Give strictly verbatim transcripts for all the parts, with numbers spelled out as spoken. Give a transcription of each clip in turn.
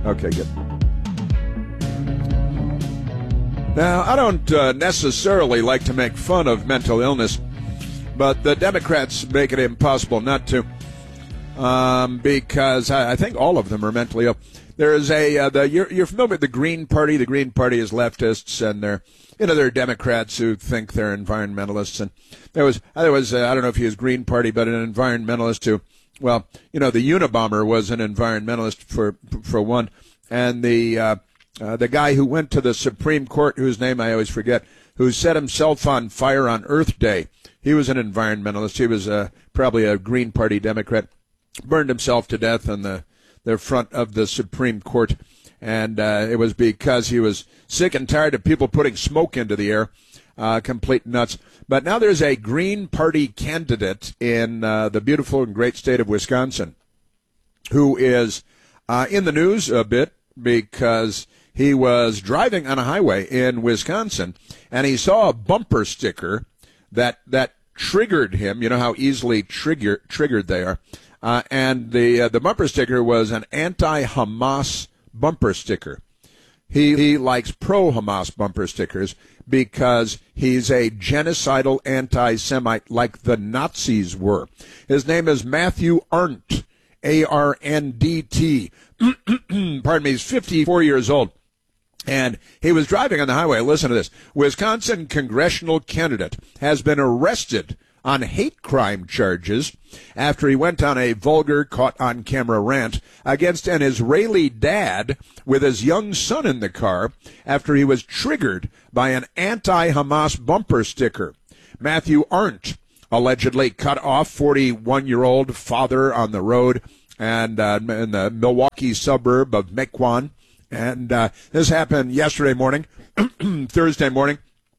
Okay, good. Now, I don't uh, necessarily like to make fun of mental illness, but the Democrats make it impossible not to, um, because I, I think all of them are mentally ill. There is a uh, the you're, you're familiar with the Green Party. The Green Party is leftists, and they're you know they're Democrats who think they're environmentalists. And there was there was uh, I don't know if he was Green Party, but an environmentalist who, well, you know, the Unabomber was an environmentalist for for one, and the uh, uh, the guy who went to the Supreme Court, whose name I always forget, who set himself on fire on Earth Day. He was an environmentalist. He was uh, probably a Green Party Democrat. Burned himself to death on the the front of the Supreme Court, and uh, it was because he was sick and tired of people putting smoke into the air. Uh, complete nuts. But now there's a Green Party candidate in uh, the beautiful and great state of Wisconsin who is uh, in the news a bit because he was driving on a highway in Wisconsin, and he saw a bumper sticker that that triggered him. You know how easily trigger, triggered they are. Uh, and the uh, the bumper sticker was an anti-Hamas bumper sticker. He he likes pro-Hamas bumper stickers because he's a genocidal anti-Semite like the Nazis were. His name is Matthew Arndt, A R N D T. Pardon me, he's fifty-four years old. And he was driving on the highway. Listen to this. Wisconsin congressional candidate has been arrested on hate crime charges after he went on a vulgar caught-on-camera rant against an Israeli dad with his young son in the car after he was triggered by an anti-Hamas bumper sticker. Matthew Arndt allegedly cut off forty-one-year-old father on the road and uh, in the Milwaukee suburb of Mequon. And uh, this happened yesterday morning, Thursday morning.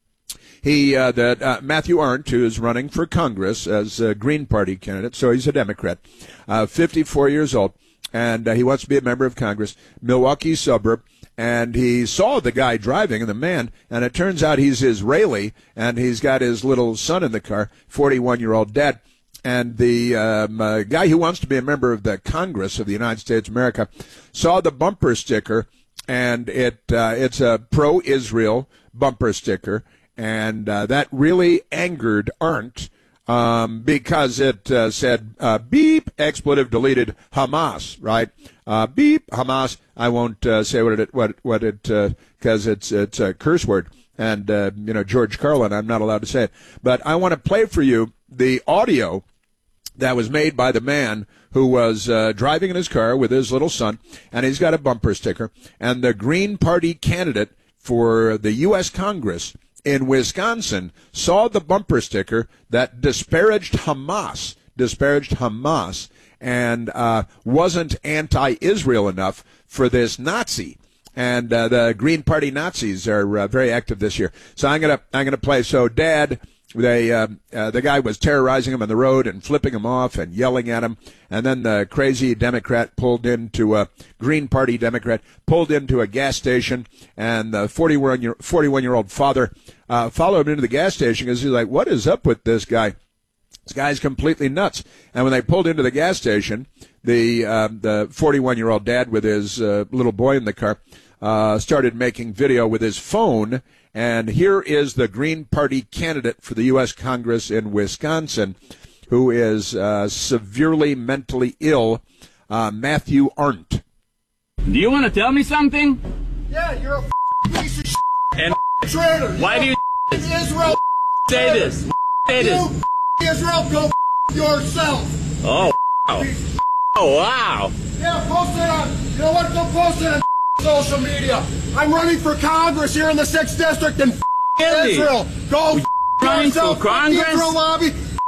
He, uh, that uh, Matthew Arndt, who is running for Congress as a Green Party candidate, so he's a Democrat, uh, fifty-four years old, and uh, he wants to be a member of Congress, Milwaukee suburb, and he saw the guy driving, the man, and it turns out he's Israeli, and he's got his little son in the car, forty-one-year-old dad, and the um, uh, guy who wants to be a member of the Congress of the United States of America saw the bumper sticker, and it uh, it's a pro-Israel bumper sticker. And uh, that really angered Arndt um, because it uh, said, uh, beep, expletive deleted, Hamas, right? Uh, beep, Hamas. I won't uh, say what it, what, what it, because uh, it's, it's a curse word. And, uh, you know, George Carlin, I'm not allowed to say it. But I want to play for you the audio that was made by the man who was uh, driving in his car with his little son, and he's got a bumper sticker. And the Green Party candidate for the U S Congress in Wisconsin saw the bumper sticker that disparaged Hamas, disparaged Hamas, and uh, wasn't anti-Israel enough for this Nazi. And uh, the Green Party Nazis are uh, very active this year. So I'm gonna I'm gonna play. So Dad, they uh, uh, the guy was terrorizing him on the road and flipping him off and yelling at him. And then the crazy Democrat pulled into a Green Party Democrat pulled into a gas station, and the forty-one-year-old father uh, followed him into the gas station because he's like, "What is up with this guy? This guy's completely nuts." And when they pulled into the gas station, the uh, the forty-one-year-old dad with his uh, little boy in the car uh, started making video with his phone. And here is the Green Party candidate for the U S Congress in Wisconsin, who is uh, severely mentally ill, uh, Matthew Arndt. Do you want to tell me something? Yeah, you're a piece of shit. And traitor. Why do you Israel say this? Say this. You Israel, go yourself. Oh, wow. Oh, wow. Yeah, post it on, you know what, go post it on social media. I'm running for Congress here in the sixth District in Really? Israel. Go running yourself, for Congress? Israel lobby,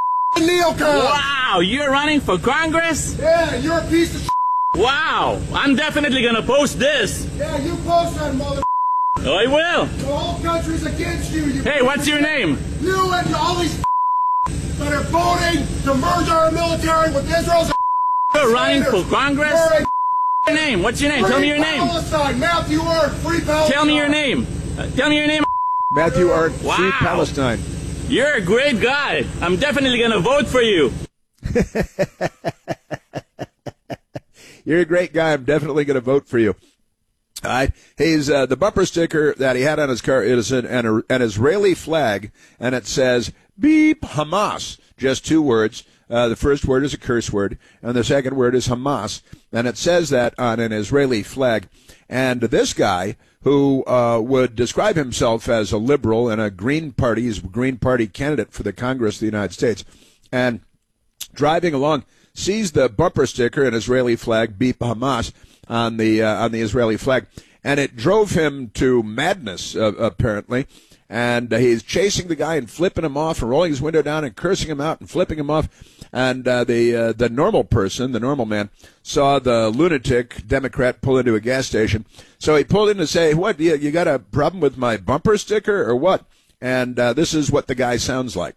neocon. Wow, you're running for Congress? Yeah, you're a piece of shit. Wow, I'm definitely going to post this. Yeah, you post that, mother. Oh, I will. The whole country's against you. you Hey, what's your name? You and all these that are voting to merge our military with Israel's. You're running for Congress? You're a Your name? What's your name? Tell me your name. Palestine. Matthew Arndt, Free Palestine. Tell me your name. Uh, tell me your name. Matthew Arndt, Wow. Free Palestine. You're a great guy. I'm definitely going to vote for you. You're a great guy. I'm definitely going to vote for you. All right. He's uh, the bumper sticker that he had on his car is an, an, an Israeli flag, and it says "Beep Hamas." Just two words. Uh, the first word is a curse word, and the second word is Hamas, and it says that on an Israeli flag. And this guy, who uh, would describe himself as a liberal and a Green Party, he's a Green Party candidate for the Congress of the United States, and driving along, sees the bumper sticker, an Israeli flag, "Beep Hamas," on the uh, on the Israeli flag, and it drove him to madness, uh, apparently. And uh, he's chasing the guy and flipping him off and rolling his window down and cursing him out and flipping him off. And uh, the uh, the normal person, the normal man, saw the lunatic Democrat pull into a gas station. So he pulled in to say, "What, you, you got a problem with my bumper sticker or what?" And uh, this is what the guy sounds like.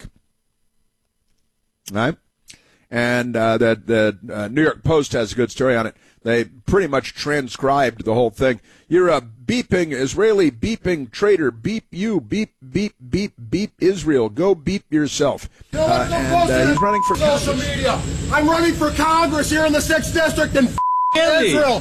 All right? And uh, the, the uh, New York Post has a good story on it. They pretty much transcribed the whole thing. "You're a beeping Israeli beeping traitor. Beep you. Beep, beep, beep, beep Israel. Go beep yourself." You know what? Uh, Don't and post uh, it he's running for social Congress. media. I'm running for Congress here in the sixth District in Really? Israel.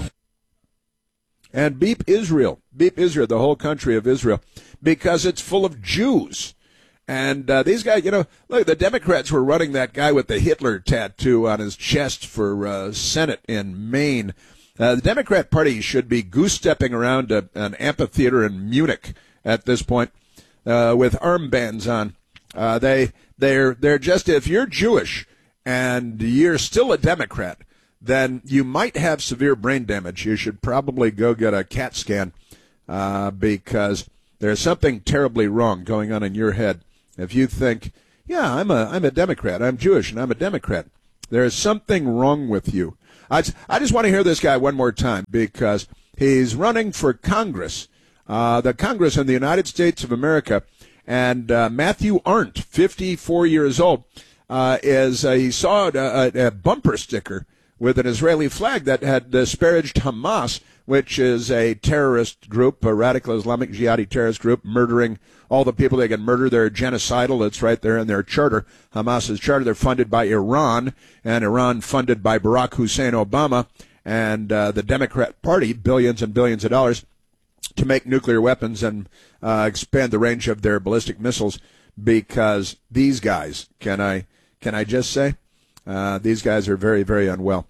And beep Israel. Beep Israel, the whole country of Israel, because it's full of Jews. And uh, these guys, you know, look, the Democrats were running that guy with the Hitler tattoo on his chest for uh, Senate in Maine. Uh, the Democrat Party should be goose-stepping around a, an amphitheater in Munich at this point uh, with armbands on. Uh, they, they're, they're just, if you're Jewish and you're still a Democrat, then you might have severe brain damage. You should probably go get a CAT scan uh, because there's something terribly wrong going on in your head. If you think, yeah, I'm a I'm a Democrat, I'm Jewish, and I'm a Democrat, there is something wrong with you. I, I just want to hear this guy one more time because he's running for Congress, uh, the Congress in the United States of America, and uh, Matthew Arndt, fifty-four years old, uh, is uh, he saw a, a, a bumper sticker with an Israeli flag that had disparaged Hamas, which is a terrorist group, a radical Islamic jihadi terrorist group, murdering all the people they can murder. They're genocidal. It's right there in their charter, Hamas's charter. They're funded by Iran, and Iran funded by Barack Hussein Obama and uh, the Democrat Party, billions and billions of dollars to make nuclear weapons and uh, expand the range of their ballistic missiles. Because these guys, can I can I just say, uh, these guys are very, very unwell.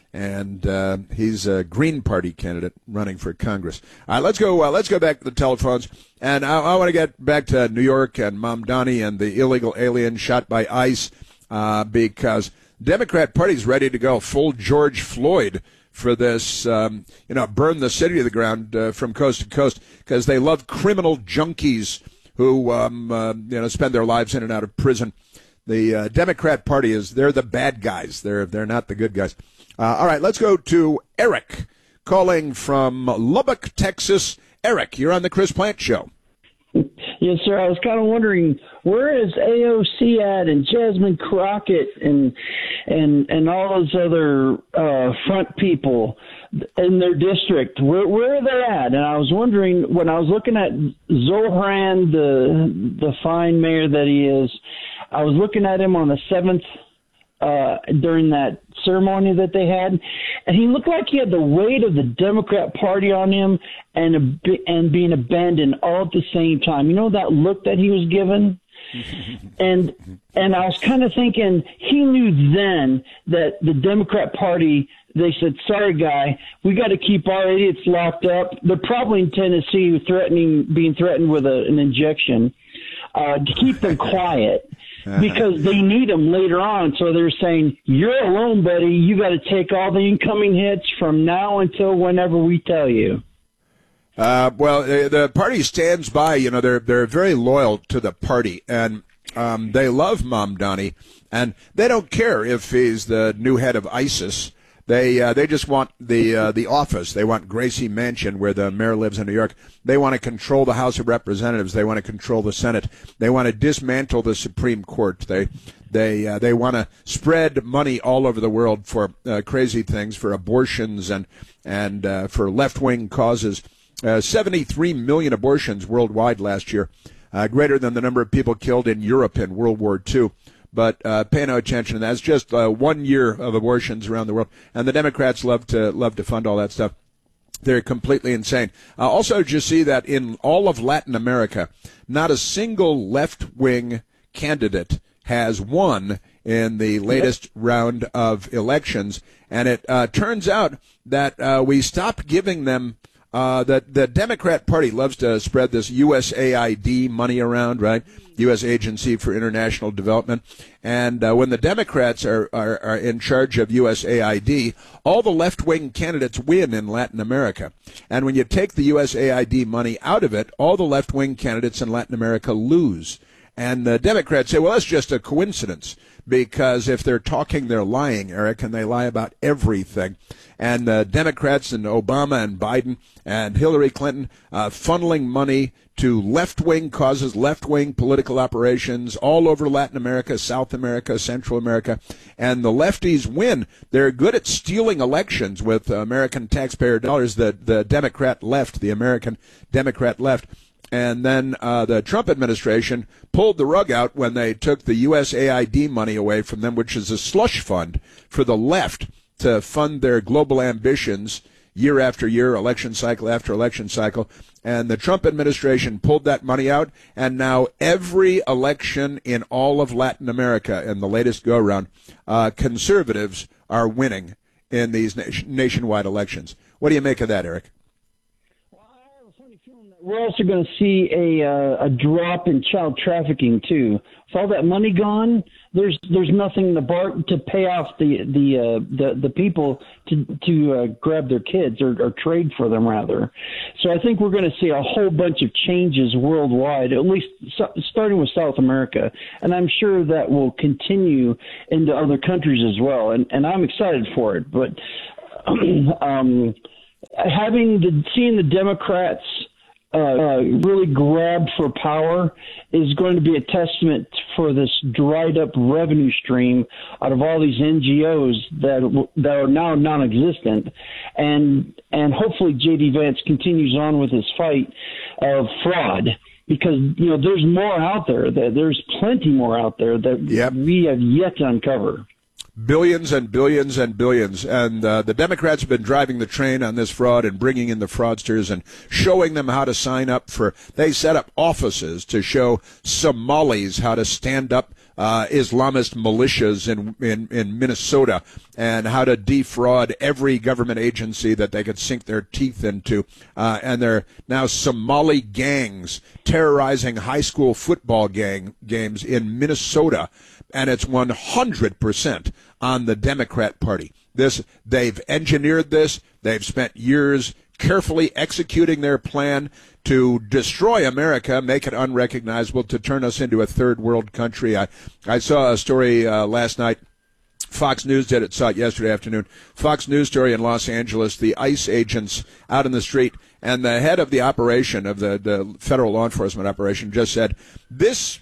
And uh, he's a Green Party candidate running for Congress. All right, let's go. Uh, let's go back to the telephones, and I, I want to get back to New York and Mamdani and the illegal alien shot by ICE uh, because Democrat Party's ready to go full George Floyd for this. Um, you know, burn the city to the ground uh, from coast to coast because they love criminal junkies who um, uh, you know spend their lives in and out of prison. The uh, Democrat Party is they're the bad guys. They're they're not the good guys. Uh, all right, let's go to Eric, calling from Lubbock, Texas. Eric, you're on the Chris Plant Show. Yes, sir. I was kind of wondering, where is A O C at, and Jasmine Crockett, and and and all those other uh, front people in their district? Where where are they at? And I was wondering, when I was looking at Zohran, the the fine mayor that he is, I was looking at him on the seventh. Uh, during that ceremony that they had, and he looked like he had the weight of the Democrat Party on him and a, and being abandoned all at the same time. You know that look that he was given? and and I was kind of thinking he knew then that the Democrat Party, they said, sorry, guy, we got to keep our idiots locked up. They're probably in Tennessee threatening, being threatened with a, an injection uh, to keep them quiet. Because they need them later on. So they're saying, you're alone, buddy. You got to take all the incoming hits from now until whenever we tell you. Uh, well, the party stands by. You know, they're they're very loyal to the party, and um, they love Mamdani, and they don't care if he's the new head of ISIS. They uh, they just want the uh, the office. They want Gracie Mansion, where the mayor lives in New York. They want to control the House of Representatives. They want to control the Senate. They want to dismantle the Supreme Court. They they uh, they want to spread money all over the world for uh, crazy things, for abortions and and uh, for left wing causes. Uh, seventy-three million abortions worldwide last year, uh, greater than the number of people killed in Europe in World War Two. But uh, pay no attention. That's just uh, one year of abortions around the world, and the Democrats love to love to fund all that stuff. They're completely insane. Uh, also, did you see that in all of Latin America, not a single left-wing candidate has won in the latest round of elections, and it uh, turns out that uh, we stopped giving them uh, that the Democrat Party loves to spread this U S A I D money around, right? U S Agency for International Development. And uh, when the Democrats are, are, are in charge of U S A I D, all the left-wing candidates win in Latin America. And when you take the U S A I D money out of it, all the left-wing candidates in Latin America lose. And the Democrats say, well, that's just a coincidence, because if they're talking, they're lying, Eric, and they lie about everything. And the Democrats and Obama and Biden and Hillary Clinton uh, funneling money to left-wing causes, left-wing political operations all over Latin America, South America, Central America, and the lefties win. They're good at stealing elections with American taxpayer dollars, the, the Democrat left, the American Democrat left. And then uh, the Trump administration pulled the rug out when they took the U S A I D money away from them, which is a slush fund for the left to fund their global ambitions year after year, election cycle after election cycle. And the Trump administration pulled that money out, and now every election in all of Latin America in the latest go-around, uh, conservatives are winning in these nation- nationwide elections. What do you make of that, Eric? We're also going to see a uh, a drop in child trafficking too. With all that money gone, there's there's nothing to bar to pay off the the uh, the, the people to to uh, grab their kids or, or trade for them rather. So I think we're going to see a whole bunch of changes worldwide, at least starting with South America, and I'm sure that will continue into other countries as well. And and I'm excited for it. But um, having the seeing the Democrats Uh, uh, really grabbed for power is going to be a testament for this dried up revenue stream out of all these N G Os that that are now non-existent, and and hopefully J D Vance continues on with his fight of fraud, because you know there's more out there. That there's plenty more out there that yep. we have yet to uncover. Billions and billions and billions. And uh, the Democrats have been driving the train on this fraud and bringing in the fraudsters and showing them how to sign up for. They set up offices to show Somalis how to stand up uh, Islamist militias in, in, in Minnesota, and how to defraud every government agency that they could sink their teeth into. Uh, and they're now Somali gangs terrorizing high school football gang games in Minnesota. And it's one hundred percent on the Democrat Party. This, they've engineered this. They've spent years carefully executing their plan to destroy America, make it unrecognizable, to turn us into a third world country. I, I saw a story uh, last night. Fox News did it, saw it yesterday afternoon. Fox News story in Los Angeles, the ICE agents out in the street, and the head of the operation, of the, the federal law enforcement operation, just said, this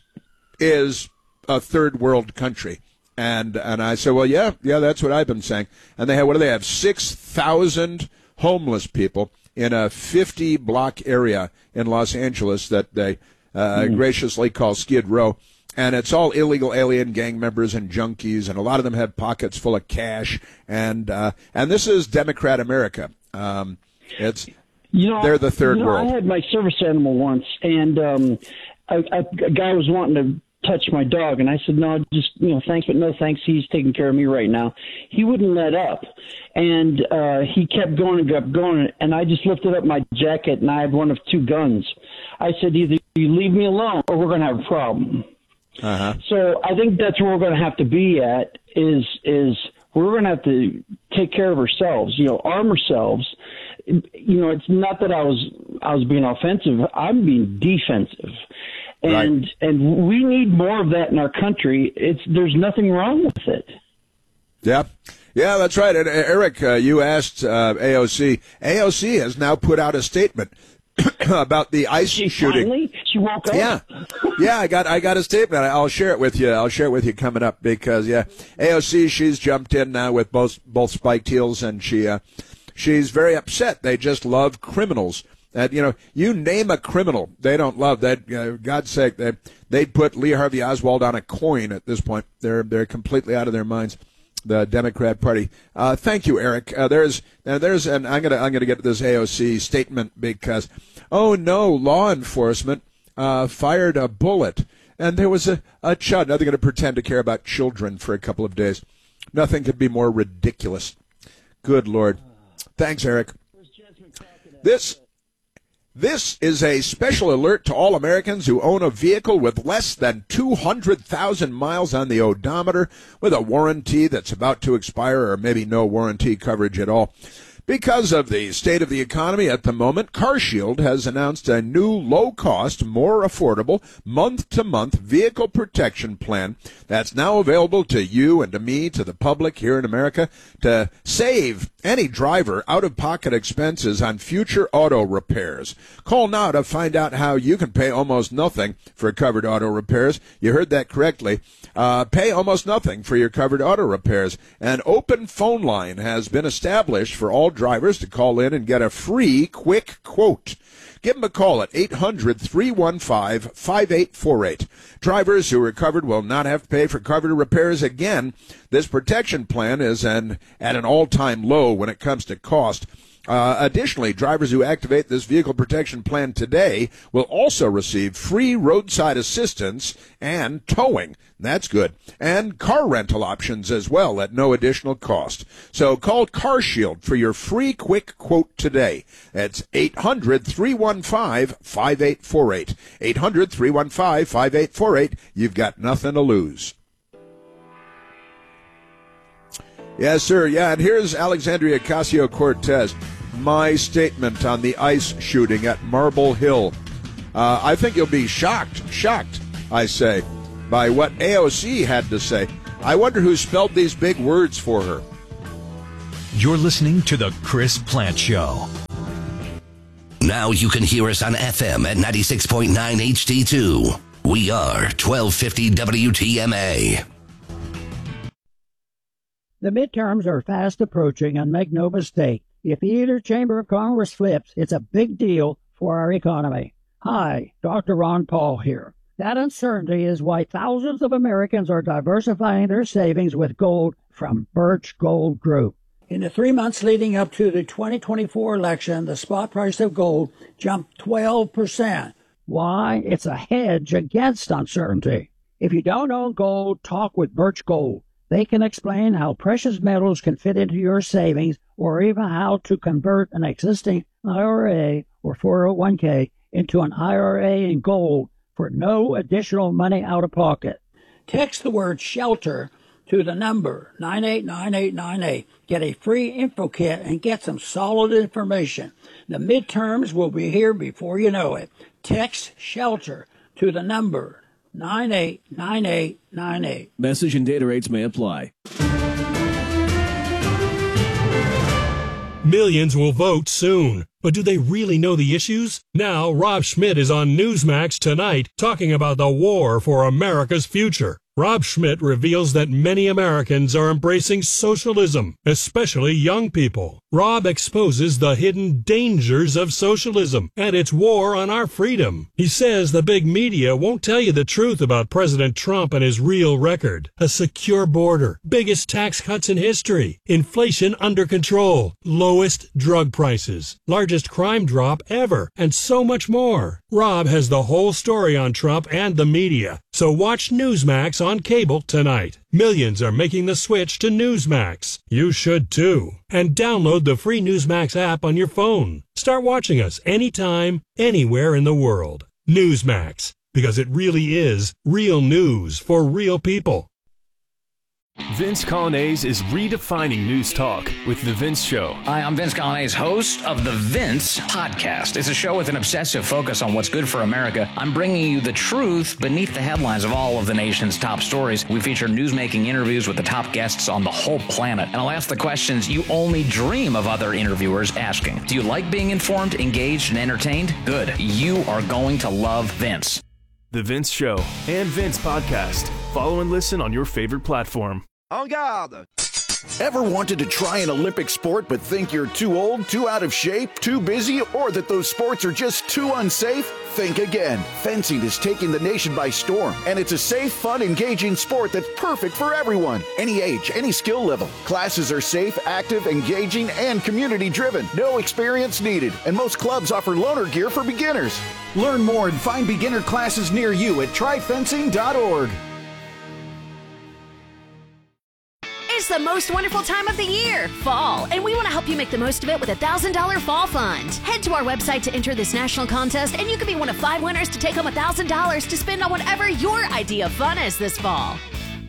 is a third world country. And and I said, well, yeah, yeah, that's what I've been saying. And they have, what do they have? six thousand homeless people in a fifty block area in Los Angeles that they uh, mm. graciously call Skid Row. And it's all illegal alien gang members and junkies, and a lot of them have pockets full of cash. And uh, and this is Democrat America. Um, it's you know, they're the third you know, world. I had my service animal once, and um, a, a, a guy was wanting to touch my dog, and I said, no, just, you know, thanks, but no thanks. He's taking care of me right now. He wouldn't let up, and uh, he kept going and kept going, and I just lifted up my jacket, and I had one of two guns. I said, either you leave me alone or we're going to have a problem. Uh-huh. So I think that's where we're going to have to be at, is is we're going to have to take care of ourselves, you know, arm ourselves. You know, it's not that I was I was being offensive. I'm being defensive. And right. and we need more of that in our country. It's there's nothing wrong with it. Yeah, yeah, that's right. And Eric, uh, you asked uh, A O C. A O C has now put out a statement about the ICE she shooting. Finally, she woke up. Yeah, yeah. I got I got a statement. I'll share it with you. I'll share it with you coming up, because yeah, A O C, she's jumped in now with both both spiked heels, and she uh, she's very upset. They just love criminals. That, you know, you name a criminal, they don't love that. Uh, God's sake, they they'd put Lee Harvey Oswald on a coin at this point. They're they're completely out of their minds. the Democrat Party. Uh, thank you, Eric. Uh, there's, uh, there's, and I'm gonna, I'm gonna get to this A O C statement because, oh no, law enforcement uh, fired a bullet, and there was a, a child. Now they're gonna pretend to care about children for a couple of days. Nothing could be more ridiculous. Good Lord. Thanks, Eric. This. This is a special alert to all Americans who own a vehicle with less than two hundred thousand miles on the odometer, with a warranty that's about to expire or maybe no warranty coverage at all. Because of the state of the economy at the moment, CarShield has announced a new low-cost, more affordable, month-to-month vehicle protection plan that's now available to you and to me, to the public here in America, to save any driver out-of-pocket expenses on future auto repairs. Call now to find out how you can pay almost nothing for covered auto repairs. You heard that correctly. Uh, pay almost nothing for your covered auto repairs. An open phone line has been established for all drivers to call in and get a free quick quote. Give them a call at eight hundred, three one five, five eight four eight. Drivers who are covered will not have to pay for covered repairs again. This protection plan is an, at an all-time low when it comes to cost. Uh, additionally, drivers who activate this vehicle protection plan today will also receive free roadside assistance and towing. That's good. And car rental options as well at no additional cost. So call CarShield for your free quick quote today. That's eight hundred, three one five, five eight four eight. eight hundred, three one five, five eight four eight. You've got nothing to lose. Yes, sir. Yeah, and here's Alexandria Ocasio-Cortez. My statement on the ICE shooting at Marble Hill. Uh, I think you'll be shocked, shocked, I say, by what A O C had to say. I wonder who spelled these big words for her. You're listening to The Chris Plante Show. Now you can hear us on F M at ninety-six point nine H D two. We are twelve fifty W T M A. The midterms are fast approaching, and make no mistake, if either chamber of Congress flips, it's a big deal for our economy. Hi, Doctor Ron Paul here. That uncertainty is why thousands of Americans are diversifying their savings with gold from Birch Gold Group. In the three months leading up to the twenty twenty-four election, the spot price of gold jumped twelve percent. Why? It's a hedge against uncertainty. If you don't own gold, talk with Birch Gold. They can explain how precious metals can fit into your savings, or even how to convert an existing I R A or four oh one k into an I R A in gold for no additional money out of pocket. Text the word SHELTER to the number nine eight nine eight nine eight. Get a free info kit and get some solid information. The midterms will be here before you know it. Text SHELTER to the number nine eight nine eight nine eight. Message and data rates may apply. Millions will vote soon. But do they really know the issues? Now, Rob Schmitt is on Newsmax tonight talking about the war for America's future. Rob Schmitt reveals that many Americans are embracing socialism, especially young people. Rob exposes the hidden dangers of socialism and its war on our freedom. He says the big media won't tell you the truth about President Trump and his real record. A secure border, biggest tax cuts in history, inflation under control, lowest drug prices, largest crime drop ever, and so much more. Rob has the whole story on Trump and the media, so watch Newsmax on cable tonight. Millions are making the switch to Newsmax. You should too. And download the free Newsmax app on your phone. Start watching us anytime, anywhere in the world. Newsmax, because it really is real news for real people. Vince Colonnese is redefining news talk with The Vince Show. Hi, I'm Vince Colonnese, host of The Vince Podcast. It's a show with an obsessive focus on what's good for America. I'm bringing you the truth beneath the headlines of all of the nation's top stories. We feature newsmaking interviews with the top guests on the whole planet. And I'll ask the questions you only dream of other interviewers asking. Do you like being informed, engaged, and entertained? Good. You are going to love Vince. The Vince Show and Vince Podcast. Follow and listen on your favorite platform. En garde! Ever wanted to try an Olympic sport but think you're too old, too out of shape, too busy, or that those sports are just too unsafe? Think again. Fencing is taking the nation by storm, and it's a safe, fun, engaging sport that's perfect for everyone. Any age, any skill level. Classes are safe, active, engaging, and community-driven. No experience needed, and most clubs offer loaner gear for beginners. Learn more and find beginner classes near you at try fencing dot org. It's the most wonderful time of the year, fall, and we want to help you make the most of it with a one thousand dollars Fall Fund. Head to our website to enter this national contest, and you could be one of five winners to take home one thousand dollars to spend on whatever your idea of fun is this fall.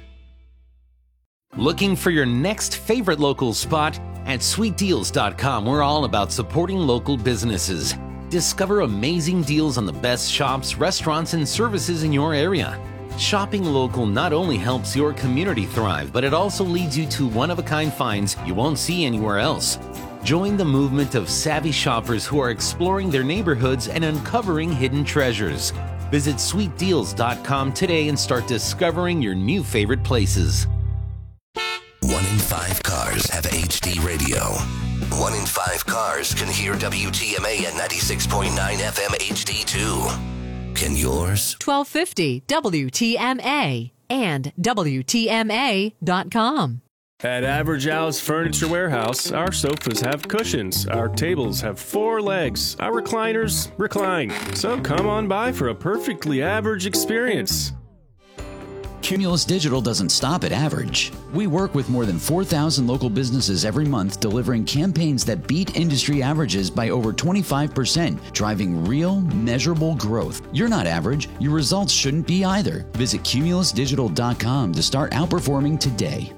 Looking for your next favorite local spot? At sweet deals dot com, we're all about supporting local businesses. Discover amazing deals on the best shops, restaurants, and services in your area. Shopping local not only helps your community thrive, but it also leads you to one-of-a-kind finds you won't see anywhere else. Join the movement of savvy shoppers who are exploring their neighborhoods and uncovering hidden treasures. Visit sweet deals dot com today and start discovering your new favorite places. One in five cars have H D radio. One in five cars can hear W T M A at ninety-six point nine F M H D two. Can yours? twelve fifty W T M A and W T M A dot com. At Average Al's Furniture Warehouse, our sofas have cushions, our tables have four legs, our recliners recline. So come on by for a perfectly average experience. Cumulus Digital doesn't stop at average. We work with more than four thousand local businesses every month, delivering campaigns that beat industry averages by over twenty-five percent, driving real, measurable growth. You're not average. Your results shouldn't be either. Visit cumulus digital dot com to start outperforming today.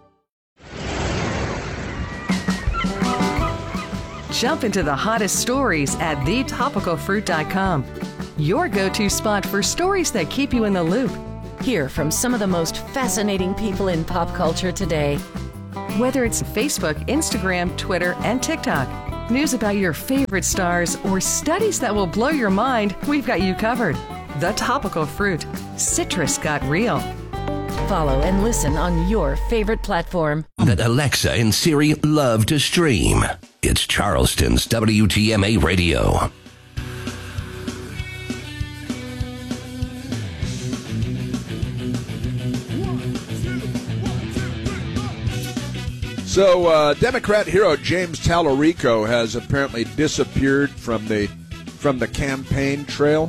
Jump into the hottest stories at the topical fruit dot com. Your go-to spot for stories that keep you in the loop. Hear from some of the most fascinating people in pop culture today. Whether it's Facebook, Instagram, Twitter, and TikTok, news about your favorite stars, or studies that will blow your mind, we've got you covered. The Topical Fruit. Citrus got real. Follow and listen on your favorite platform That Alexa and Siri love to stream. It's Charleston's W T M A Radio. So, uh, Democrat hero James Tallarico has apparently disappeared from the from the campaign trail,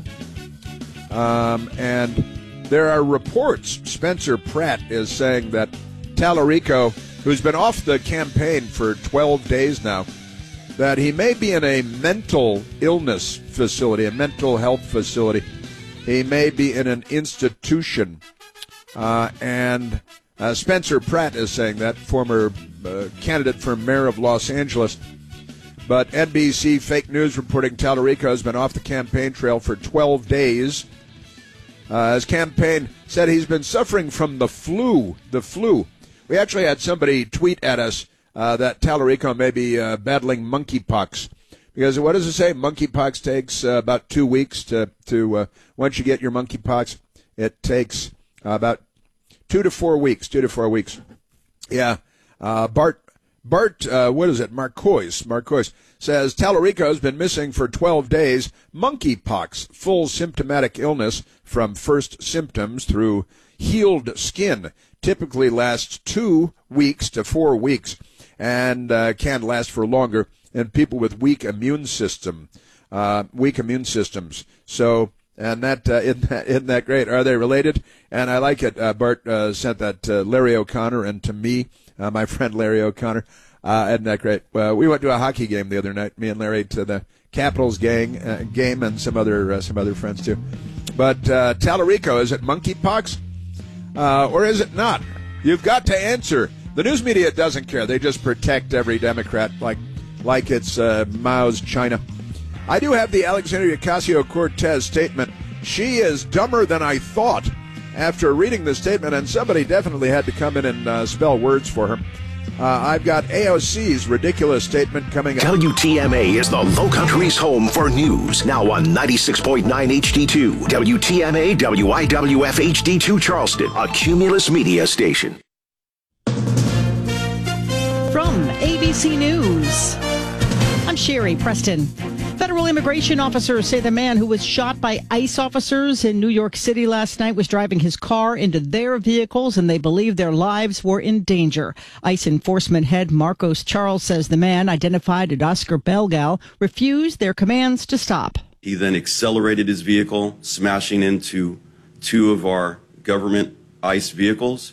um, and there are reports. Spencer Pratt is saying that Tallarico, who's been off the campaign for twelve days now, that he may be in a mental illness facility, a mental health facility. He may be in an institution, uh, and. Uh, Spencer Pratt is saying that, former uh, candidate for mayor of Los Angeles. But N B C fake news reporting Tallarico has been off the campaign trail for twelve days. Uh, his campaign said he's been suffering from the flu. The flu. We actually had somebody tweet at us uh, that Tallarico may be uh, battling monkeypox. Because what does it say? Monkeypox takes uh, about two weeks to, to uh, once you get your monkeypox, it takes uh, about Two to four weeks. Two to four weeks. Yeah. Uh, Bart, Bart, uh, what is it? Marcois. Marcois says Tallarico has been missing for twelve days. Monkeypox, full symptomatic illness from first symptoms through healed skin, typically lasts two weeks to four weeks, and uh, can last for longer in people with weak immune system, uh, weak immune systems. So. And that, uh, isn't that, isn't that great? Are they related? And I like it. Uh, Bart uh, sent that to Larry O'Connor and to me, uh, my friend Larry O'Connor. Uh, isn't that great? Uh, we went to a hockey game the other night, me and Larry, to the Capitals gang, uh, game and some other uh, some other friends too. But uh, Tallarico, is it monkeypox uh, or is it not? You've got to answer. The news media doesn't care. They just protect every Democrat like like it's uh, Mao's China. I do have the Alexandria Ocasio-Cortez statement. She is dumber than I thought after reading the statement, and somebody definitely had to come in and uh, spell words for her. Uh, I've got A O C's ridiculous statement coming up. W T M A is the Low Country's home for news. Now on ninety-six point nine H D two. W T M A W I W F H D two Charleston, a Cumulus Media station. A B C News. I'm Sherry Preston. Federal immigration officers say the man who was shot by ICE officers in New York City last night was driving his car into their vehicles, and they believe their lives were in danger. ICE enforcement head Marcos Charles says the man, identified as Oscar Belgal, refused their commands to stop. He then accelerated his vehicle, smashing into two of our government ICE vehicles,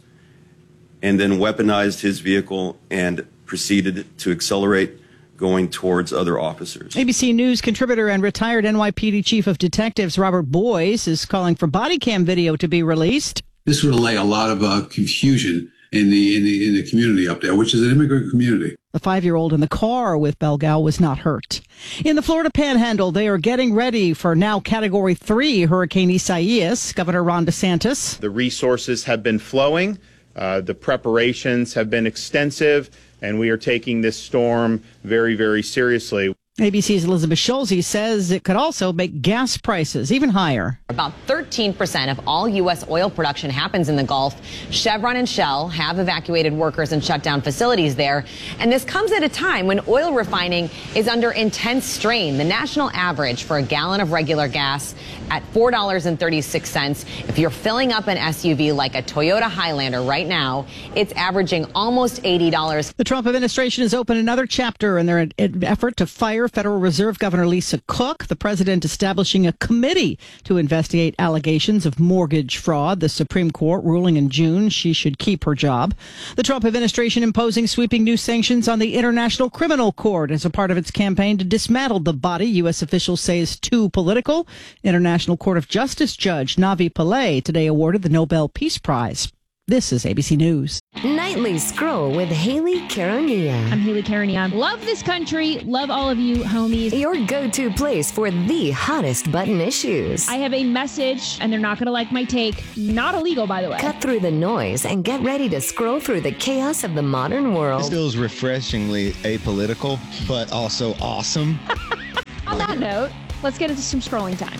and then weaponized his vehicle and proceeded to accelerate, going towards other officers. A B C News contributor and retired N Y P D chief of detectives Robert Boyce is calling for body cam video to be released. This would allay a lot of uh, confusion in the, in the in the community up there, which is an immigrant community. The five-year-old in the car with Belgal was not hurt. In the Florida Panhandle, they are getting ready for now Category three Hurricane Isaias. Governor Ron DeSantis. The resources have been flowing. Uh, the preparations have been extensive, and we are taking this storm very, very seriously. A B C's Elizabeth Schulze says it could also make gas prices even higher. About thirteen percent of all U S oil production happens in the Gulf. Chevron and Shell have evacuated workers and shut down facilities there. And this comes at a time when oil refining is under intense strain. The national average for a gallon of regular gas at four dollars and thirty-six cents. If you're filling up an S U V like a Toyota Highlander right now, it's averaging almost eighty dollars. The Trump administration has opened another chapter in their effort to fire Federal Reserve Governor Lisa Cook. The president establishing a committee to investigate allegations of mortgage fraud. The Supreme Court ruling in June she should keep her job. The Trump administration imposing sweeping new sanctions on the International Criminal Court as a part of its campaign to dismantle the body U S officials say is too political. International Court of Justice Judge Navi Pillay today awarded the Nobel Peace Prize. This is A B C News. Nightly Scroll with Haley Caronia. I'm Haley Caronia. Love this country. Love all of you, homies. Your go-to place for the hottest button issues. I have a message, and they're not going to like my take. Not illegal, by the way. Cut through the noise and get ready to scroll through the chaos of the modern world. This feels refreshingly apolitical, but also awesome. On that note, let's get into some scrolling time.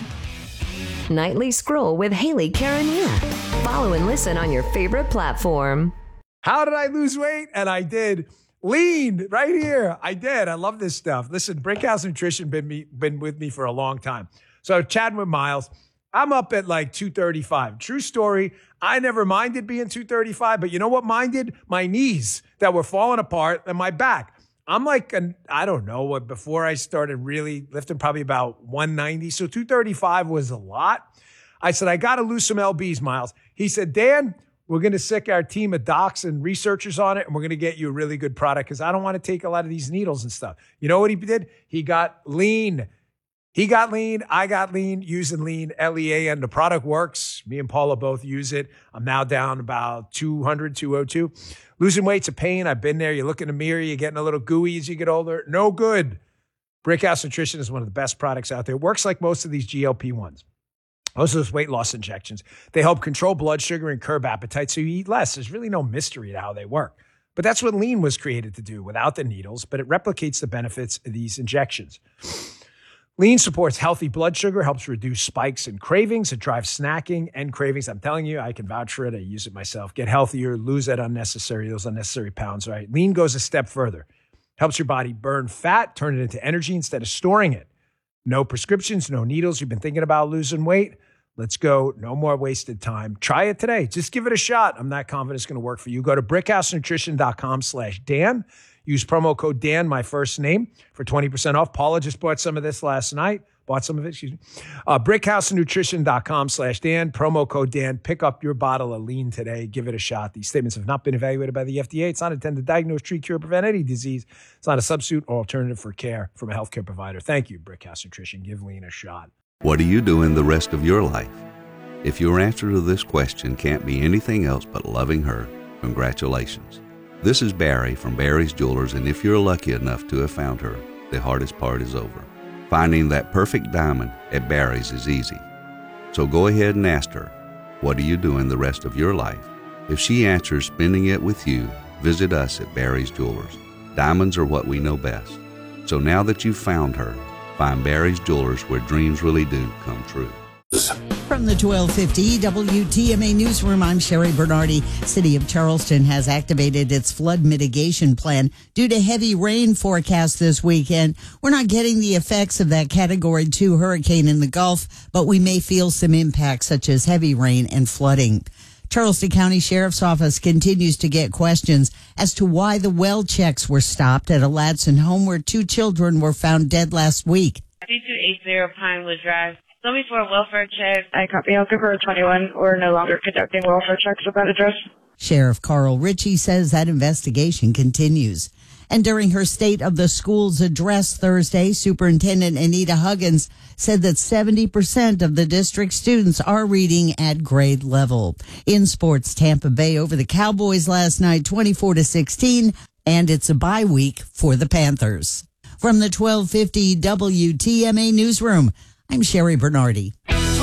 Nightly Scroll with Haley Caronia. Follow and listen on your favorite platform. How did I lose weight? And I did. Lean right here. I did. I love this stuff. Listen, Brickhouse Nutrition been me been with me for a long time. So chatting with Miles, I'm up at like two thirty-five. True story. I never minded being two thirty-five, but you know what minded? My knees that were falling apart and my back. I'm like, an, I don't know what, before I started really lifting, probably about one ninety. So two thirty-five was a lot. I said, I got to lose some L Bs, Miles. He said, Dan, we're going to sick our team of docs and researchers on it, and we're going to get you a really good product because I don't want to take a lot of these needles and stuff. You know what he did? He got lean. He got lean. I got lean using lean, L E A N. The product works. Me and Paula both use it. I'm now down about two hundred, two oh two. Losing weight's a pain. I've been there. You look in the mirror, you're getting a little gooey as you get older. No good. Brickhouse Nutrition is one of the best products out there. It works like most of these G L P ones. Most of those weight loss injections. They help control blood sugar and curb appetite so you eat less. There's really no mystery to how they work. But that's what lean was created to do without the needles, but it replicates the benefits of these injections. Lean supports healthy blood sugar, helps reduce spikes and cravings. It drives snacking and cravings. I'm telling you, I can vouch for it. I use it myself. Get healthier, lose that unnecessary, those unnecessary pounds, right? Lean goes a step further. Helps your body burn fat, turn it into energy instead of storing it. No prescriptions, no needles. You've been thinking about losing weight? Let's go. No more wasted time. Try it today. Just give it a shot. I'm not confident it's going to work for you. Go to brickhousenutrition.com slash Dan. Use promo code Dan, my first name, for twenty percent off. Paula just bought some of this last night. Bought some of it, excuse me. Uh, brickhousenutrition.com slash Dan. Promo code Dan. Pick up your bottle of lean today. Give it a shot. These statements have not been evaluated by the F D A. It's not intended to diagnose, treat, cure, prevent any disease. It's not a substitute or alternative for care from a healthcare provider. Thank you, Brickhouse Nutrition. Give lean a shot. What are you doing the rest of your life? If your answer to this question can't be anything else but loving her, congratulations. This is Barry from Barry's Jewelers, and if you're lucky enough to have found her, the hardest part is over. Finding that perfect diamond at Barry's is easy. So go ahead and ask her, what are you doing the rest of your life? If she answers spending it with you, visit us at Barry's Jewelers. Diamonds are what we know best. So now that you've found her, find Barry's Jewelers where dreams really do come true. From the twelve fifty W T M A Newsroom, I'm Sherry Bernardi. City of Charleston has activated its flood mitigation plan due to heavy rain forecast this weekend. We're not getting the effects of that Category two hurricane in the Gulf, but we may feel some impacts such as heavy rain and flooding. Charleston County Sheriff's Office continues to get questions as to why the well checks were stopped at a Ladson home where two children were found dead last week. two two eight zero Pinewood Drive. Tell me for a welfare check. I copy. I'll give her a twenty-one. We're no longer conducting welfare checks at that address. Sheriff Carl Ritchie says that investigation continues. And during her State of the Schools address Thursday, Superintendent Anita Huggins said that seventy percent of the district students are reading at grade level. In sports, Tampa Bay over the Cowboys last night, twenty-four to sixteen, and it's a bye week for the Panthers. From the twelve fifty W T M A Newsroom, I'm Sherry Bernardi.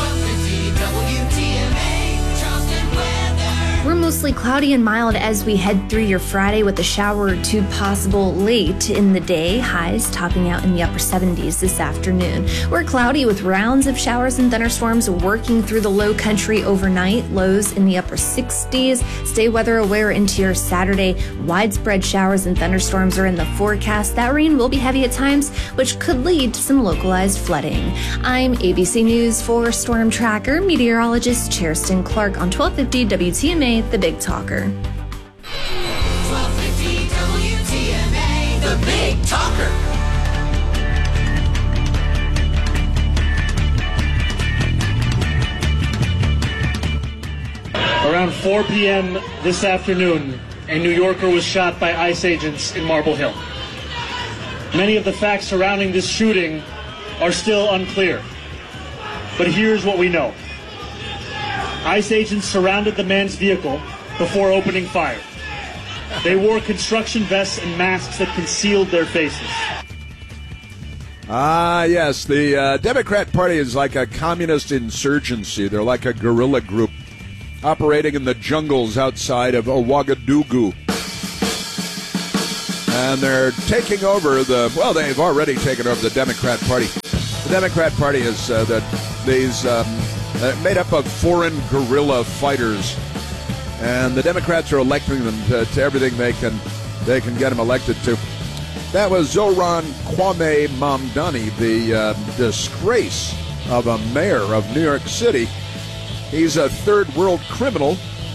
We're mostly cloudy and mild as we head through your Friday with a shower or two possible late in the day. Highs topping out in the upper seventies this afternoon. We're cloudy with rounds of showers and thunderstorms working through the low country overnight. Lows in the upper sixties. Stay weather aware into your Saturday. Widespread showers and thunderstorms are in the forecast. That rain will be heavy at times, which could lead to some localized flooding. I'm A B C News for Storm Tracker meteorologist Cheriston Clark on twelve fifty W T M A. The Big Talker. twelve fifty W T M A, The Big Talker. Around four p.m. this afternoon, a New Yorker was shot by ICE agents in Marble Hill. Many of the facts surrounding this shooting are still unclear. But here's what we know. ICE agents surrounded the man's vehicle before opening fire. They wore construction vests and masks that concealed their faces. Ah, yes. The uh, Democrat Party is like a communist insurgency. They're like a guerrilla group operating in the jungles outside of Ouagadougou. And they're taking over the, well, they've already taken over the Democrat Party. The Democrat Party is uh, the, these... Um, Uh, made up of foreign guerrilla fighters, and the Democrats are electing them to, to everything they can they can get them elected to. That was Zohran Kwame Mamdani, the uh, disgrace of a mayor of New York City. He's a third world criminal,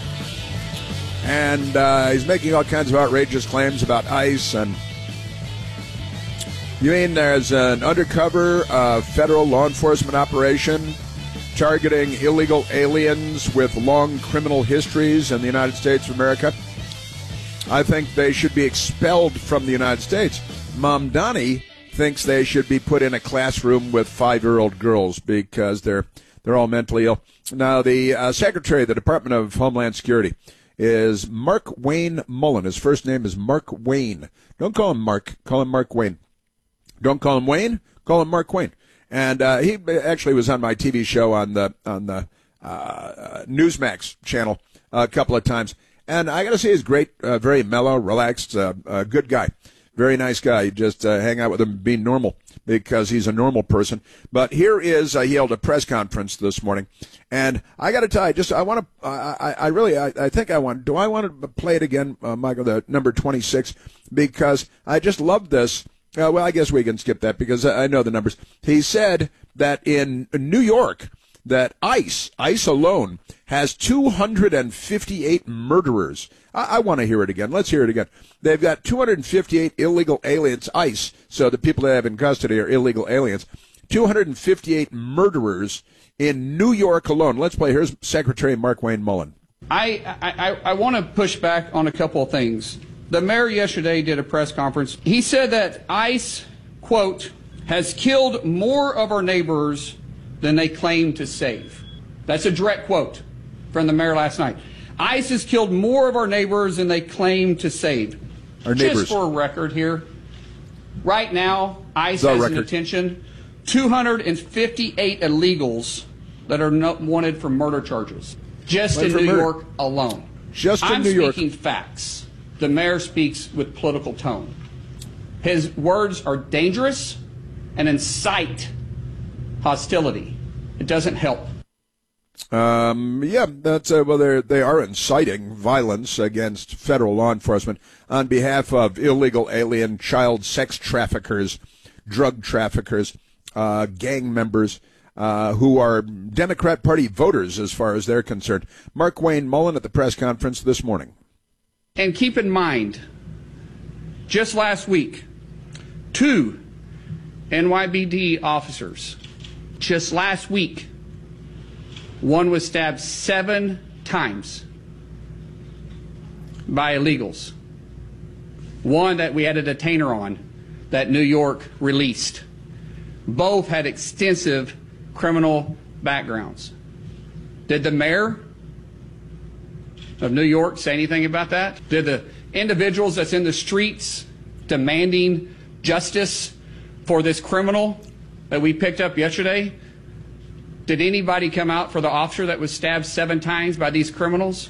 and uh, he's making all kinds of outrageous claims about ICE. And you mean there's an undercover uh, federal law enforcement operation targeting illegal aliens with long criminal histories in the United States of America? I think they should be expelled from the United States. Mamdani thinks they should be put in a classroom with five-year-old girls because they're they're all mentally ill. Now, the uh, Secretary of the Department of Homeland Security is Mark Wayne Mullen. His first name is Mark Wayne. Don't call him Mark. Call him Mark Wayne. Don't call him Wayne. Call him Mark Wayne. And uh, he actually was on my T V show on the on the uh, Newsmax channel a couple of times. And I got to say, he's great, uh, very mellow, relaxed, uh, uh, good guy, very nice guy. You just uh, hang out with him and be normal because he's a normal person. But here is uh, he held a press conference this morning, and I got to tell you, just I want to, I, I really, I, I think I want. Do I want to play it again, uh, Michael? The number twenty-six, because I just love this. Uh, well, I guess we can skip that because I know the numbers. He said that in New York, that ICE, ICE alone, has two hundred fifty-eight murderers. I, I want to hear it again. Let's hear it again. They've got two hundred fifty-eight illegal aliens, ICE, so the people they have in custody are illegal aliens. two hundred fifty-eight murderers in New York alone. Let's play. Here's Secretary Mark Wayne Mullen. I, I, I want to push back on a couple of things. The mayor yesterday did a press conference. He said that ICE, quote, has killed more of our neighbors than they claim to save. That's a direct quote from the mayor last night. ICE has killed more of our neighbors than they claim to save. Our neighbors. Just for a record here, right now, ICE the has record. in attention two hundred fifty-eight illegals that are not wanted for murder charges, just Went in for New murder. York alone. Just in I'm New York. speaking facts. The mayor speaks with political tone. His words are dangerous and incite hostility. It doesn't help. Um, yeah, that's uh, well, they they are inciting violence against federal law enforcement on behalf of illegal alien child sex traffickers, drug traffickers, uh, gang members uh, who are Democrat Party voters as far as they're concerned. Mark Wayne Mullen at the press conference this morning. And keep in mind, just last week, two N Y P D officers, just last week, one was stabbed seven times by illegals. One that we had a detainer on that New York released. Both had extensive criminal backgrounds. Did the mayor of New York say anything about that? Did the individuals that's in the streets demanding justice for this criminal that we picked up yesterday, did anybody come out for the officer that was stabbed seven times by these criminals?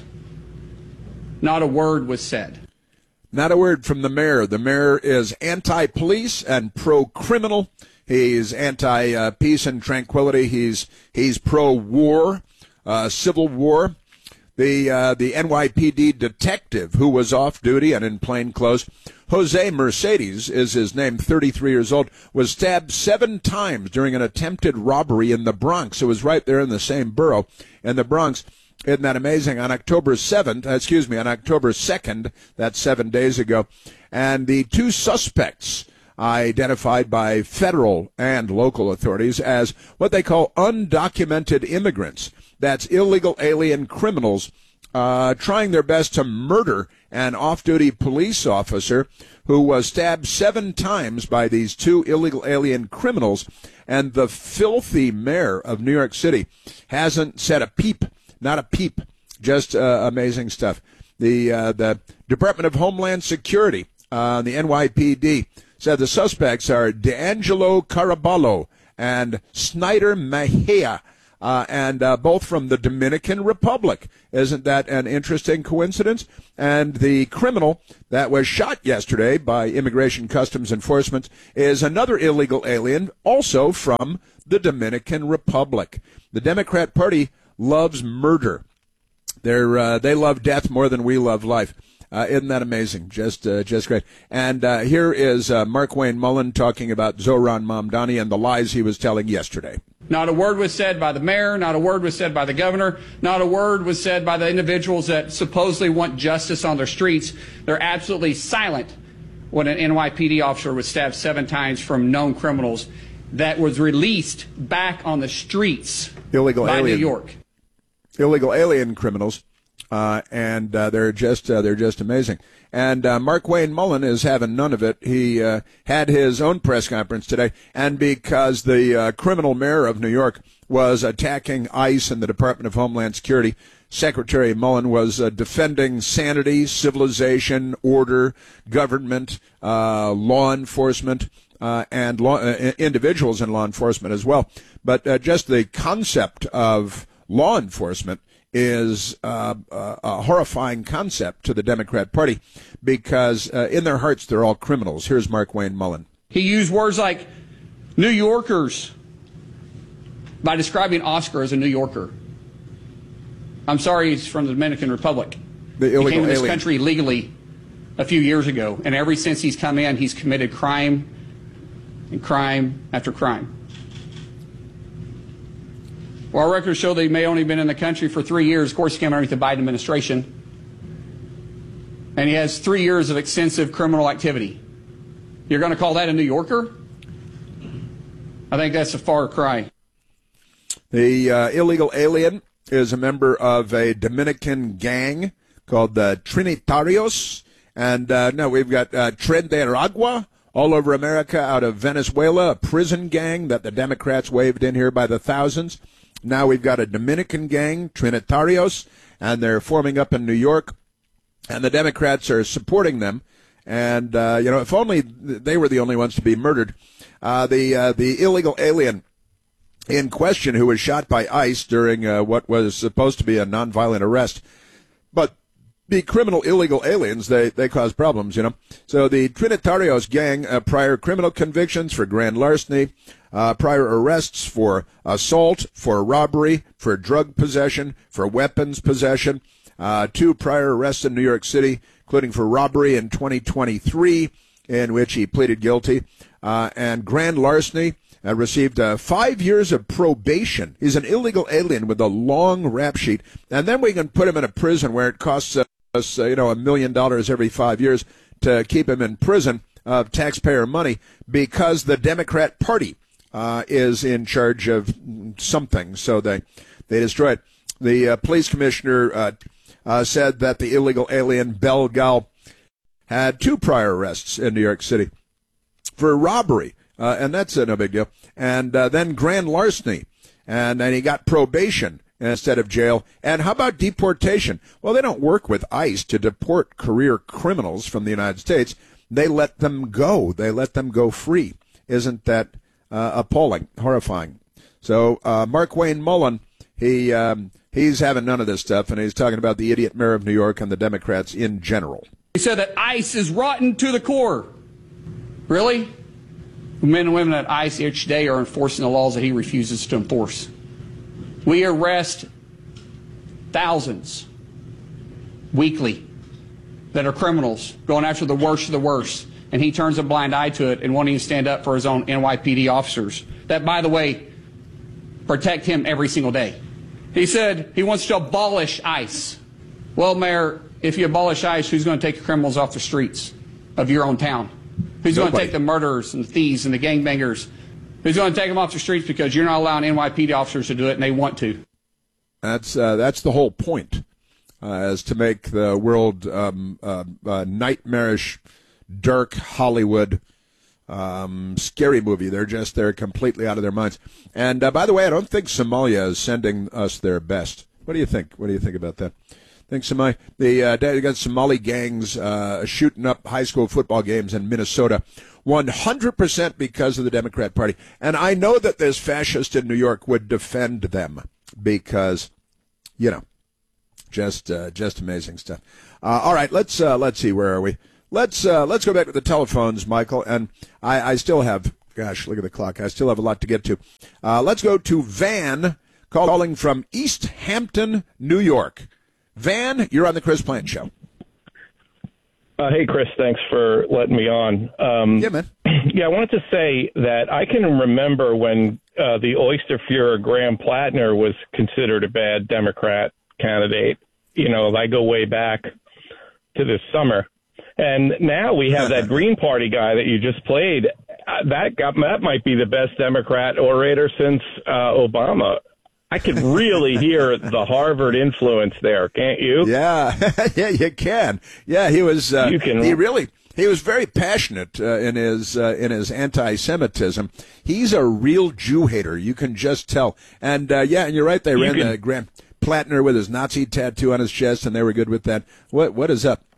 Not a word was said. Not a word from the mayor. The mayor is anti-police and pro-criminal. He's anti-peace and tranquility. He's he's pro-war, uh, civil war. The uh, the N Y P D detective who was off duty and in plain clothes, Jose Mercedes is his name, thirty-three years old, was stabbed seven times during an attempted robbery in the Bronx. It was right there in the same borough in the Bronx. Isn't that amazing? On October seventh, excuse me, on October second, that's seven days ago, and the two suspects identified by federal and local authorities as what they call undocumented immigrants. That's illegal alien criminals uh, trying their best to murder an off-duty police officer who was stabbed seven times by these two illegal alien criminals. And the filthy mayor of New York City hasn't said a peep, not a peep, just uh, amazing stuff. The uh, the Department of Homeland Security, uh, the N Y P D, said the suspects are D'Angelo Caraballo and Snyder Mejia. Uh, and uh, both from the Dominican Republic. Isn't that an interesting coincidence? And the criminal that was shot yesterday by Immigration Customs Enforcement is another illegal alien, also from the Dominican Republic. The Democrat Party loves murder. They're, uh, they love death more than we love life. Uh, isn't that amazing? Just uh, just great. And uh, here is uh, Mark Wayne Mullen talking about Zohran Mamdani and the lies he was telling yesterday. Not a word was said by the mayor, not a word was said by the governor, not a word was said by the individuals that supposedly want justice on their streets. They're absolutely silent when an N Y P D officer was stabbed seven times from known criminals that was released back on the streets Illegal by alien. New York. Illegal alien criminals. Uh, and uh, they're just uh, they're just amazing. And uh, Mark Wayne Mullen is having none of it. He uh, had his own press conference today, and because the uh, criminal mayor of New York was attacking ICE and the Department of Homeland Security, Secretary Mullen was uh, defending sanity, civilization, order, government, uh, law enforcement, uh, and law, uh, individuals in law enforcement as well. But uh, just the concept of law enforcement is uh, uh, a horrifying concept to the Democrat Party because uh, in their hearts they're all criminals. Here's Mark Wayne Mullen. He used words like New Yorkers by describing Oscar as a New Yorker. I'm sorry, he's from the Dominican Republic. The illegal he came to this alien. country legally a few years ago, and ever since he's come in, he's committed crime and crime after crime. Well, our records show that he may only been in the country for three years. Of course, he came underneath the Biden administration. And he has three years of extensive criminal activity. You're going to call that a New Yorker? I think that's a far cry. The uh, illegal alien is a member of a Dominican gang called the Trinitarios. And uh, no, we've got uh, Tren de Aragua all over America out of Venezuela, a prison gang that the Democrats waved in here by the thousands. Now we've got a Dominican gang, Trinitarios, and they're forming up in New York, and the Democrats are supporting them. And, uh, you know, if only they were the only ones to be murdered. Uh, the uh, the illegal alien in question who was shot by ICE during uh, what was supposed to be a nonviolent arrest. But the criminal illegal aliens, they, they cause problems, you know. So the Trinitarios gang, uh, prior criminal convictions for grand larceny, uh, prior arrests for assault, for robbery, for drug possession, for weapons possession. Uh, two prior arrests in New York City, including for robbery in twenty twenty-three, in which he pleaded guilty, uh, and grand larceny. Uh, received uh, five years of probation. He's an illegal alien with a long rap sheet, and then we can put him in a prison where it costs us, uh, you know, a million dollars every five years to keep him in prison of taxpayer money because the Democrat Party uh, is in charge of something. So they they destroy it. The uh, police commissioner uh, uh, said that the illegal alien Bel Gal had two prior arrests in New York City for robbery. Uh, and that's uh, no big deal. And uh, then grand larceny. And then he got probation instead of jail. And how about deportation? Well, they don't work with ICE to deport career criminals from the United States. They let them go. They let them go free. Isn't that uh, appalling, horrifying? So uh, Mark Wayne Mullen, he um, he's having none of this stuff, and he's talking about the idiot mayor of New York and the Democrats in general. He said that ICE is rotten to the core. Really? Men and women at ICE each day are enforcing the laws that he refuses to enforce. We arrest thousands weekly that are criminals, going after the worst of the worst, and he turns a blind eye to it and won't even stand up for his own N Y P D officers that, by the way, protect him every single day. He said he wants to abolish ICE. Well, Mayor, if you abolish ICE, who's going to take the criminals off the streets of your own town? Who's going to take the murderers and the thieves and the gangbangers? Who's going to take them off the streets because you're not allowing N Y P D officers to do it and they want to? That's uh, that's the whole point, uh, is to make the world um, uh, uh, nightmarish, dark Hollywood, um, scary movie. They're just they're completely out of their minds. And uh, by the way, I don't think Somalia is sending us their best. What do you think? What do you think about that? Think Somali, the uh, they got Somali gangs uh, shooting up high school football games in Minnesota, one hundred percent because of the Democrat Party. And I know that this fascist in New York would defend them because, you know, just uh, just amazing stuff. Uh, all right, let's uh, let's see, where are we? Let's uh, let's go back to the telephones, Michael. And I, I still have, gosh, look at the clock. I still have a lot to get to. Uh, let's go to Van, calling from East Hampton, New York. Van, you're on the Chris Plante Show. Uh, hey, Chris, thanks for letting me on. Um, yeah, man. Yeah, I wanted to say that I can remember when uh, the Oyster Fuhrer Graham Plattner was considered a bad Democrat candidate. You know, I go way back to this summer. And now we have that Green Party guy that you just played. Uh, that got, that might be the best Democrat orator since uh, Obama. I could really hear the Harvard influence there, can't you? Yeah, yeah, you can. Yeah, he was. Uh, you can. He really. He was very passionate uh, in his uh, in his anti-Semitism. He's a real Jew hater. You can just tell. And uh, yeah, and you're right. They you ran can, the Graham Plattner with his Nazi tattoo on his chest, and they were good with that. What what is up?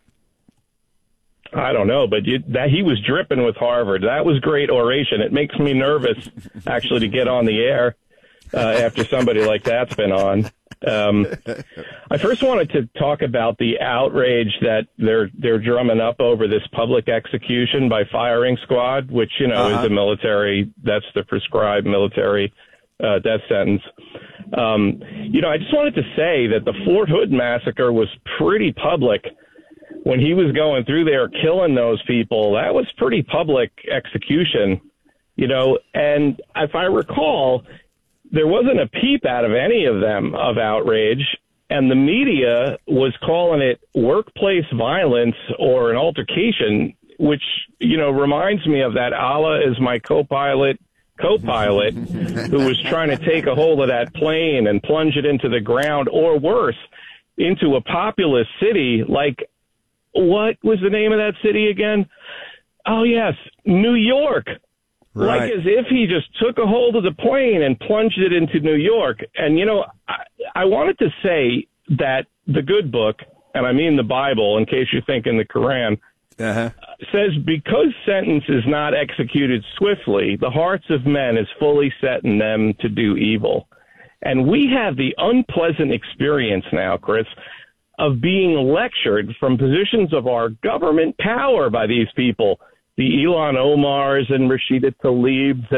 I don't know, but you, that he was dripping with Harvard. That was great oration. It makes me nervous, actually, to get on the air. Uh, after somebody like that's been on. Um, I first wanted to talk about the outrage that they're they're drumming up over this public execution by firing squad, which, you know, uh-huh. is a military, that's the prescribed military uh, death sentence. Um, you know, I just wanted to say that the Fort Hood massacre was pretty public. When he was going through there killing those people, that was pretty public execution, you know, and if I recall, there wasn't a peep out of any of them of outrage, and the media was calling it workplace violence or an altercation, which, you know, reminds me of that Allah is my co-pilot, co-pilot who was trying to take a hold of that plane and plunge it into the ground, or worse, into a populous city like, what was the name of that city again? Oh, yes, New York. Right. Like as if he just took a hold of the plane and plunged it into New York. And, you know, I, I wanted to say that the good book, and I mean the Bible, in case you're thinking the Quran, uh-huh. says because sentence is not executed swiftly, the hearts of men is fully set in them to do evil. And we have the unpleasant experience now, Chris, of being lectured from positions of our government power by these people. The Ilhan Omars and Rashida Tlaibs and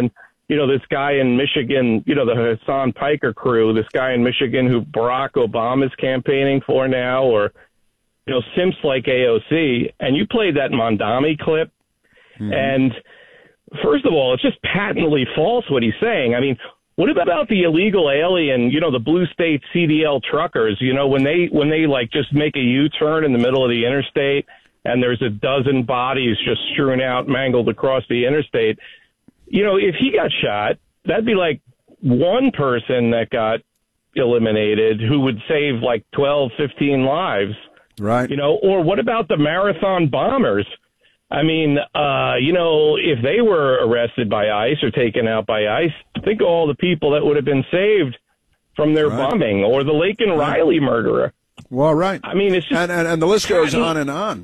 you know, this guy in Michigan, you know, the Hassan Piker crew, this guy in Michigan who Barack Obama's campaigning for now, or, you know, simps like A O C, and you played that Mondami clip, mm-hmm. and first of all, it's just patently false what he's saying. I mean, what about the illegal alien, you know, the blue state C D L truckers, you know, when they when they like just make a U-turn in the middle of the interstate and there's a dozen bodies just strewn out, mangled across the interstate. You know, if he got shot, that'd be like one person that got eliminated who would save like twelve, fifteen lives. Right. You know, or what about the marathon bombers? I mean, uh, you know, if they were arrested by ICE or taken out by ICE, think of all the people that would have been saved from their right. bombing, or the Laken Riley murderer. Well, right. I mean, it's just, and, and, and the list goes on and on.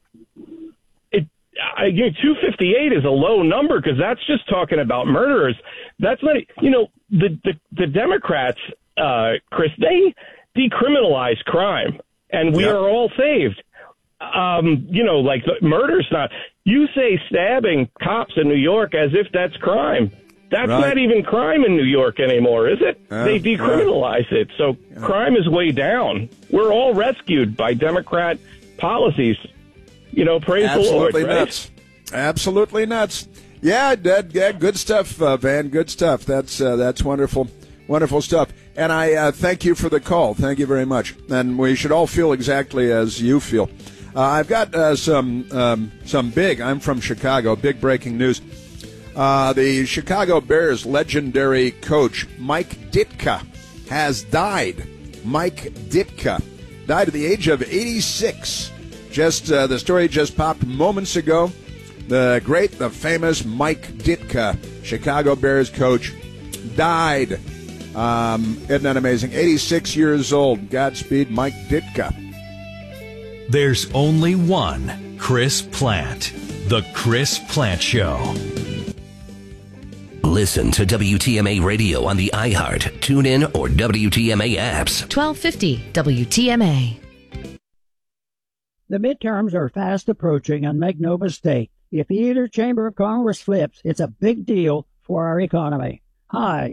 It, I, you know, two fifty-eight is a low number because that's just talking about murderers. That's not, you know, the the, the Democrats, uh, Chris, they decriminalize crime, and we yep. are all saved. Um, you know, like the murder's not. You say stabbing cops in New York as if that's crime. That's right. not even crime in New York anymore, is it? Uh, they decriminalize right. it. So yeah. crime is way down. We're all rescued by Democrat policies. You know, praise Absolutely the Lord. Right? nuts. Absolutely nuts. Yeah, Dad, yeah, good stuff, uh, Van. Good stuff. That's uh, that's wonderful, wonderful stuff. And I uh, thank you for the call. Thank you very much. And we should all feel exactly as you feel. Uh, I've got uh, some um, some big. I'm from Chicago. Big breaking news. Uh, the Chicago Bears legendary coach Mike Ditka has died. Mike Ditka died at the age of eighty-six. Just uh, the story just popped moments ago. The great, the famous Mike Ditka, Chicago Bears coach, died. Um, isn't that amazing? eighty-six years old. Godspeed, Mike Ditka. There's only one Chris Plant. The Chris Plant Show. Listen to W T M A Radio on the iHeart, TuneIn, or W T M A apps. twelve fifty W T M A. The midterms are fast approaching, and make no mistake, if either chamber of Congress flips, it's a big deal for our economy. Hi,